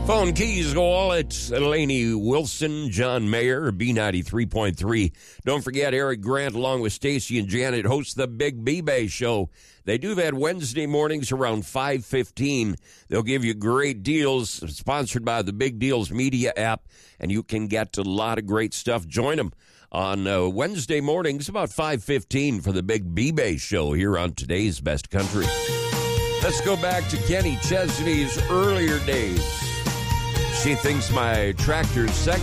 Phone keys go all. It's Lainey Wilson, John Mayer, B93.3. Don't forget Eric Grant along with Stacy and Janet host the Big B-Bay Show. They do that Wednesday mornings around 5:15. They'll give you great deals, sponsored by the Big Deals Media app, and you can get a lot of great stuff. Join them on Wednesday mornings about 5:15 for the Big B-Bay Show here on Today's Best Country. Let's go back to Kenny Chesney's earlier days. She thinks my tractor's sexy.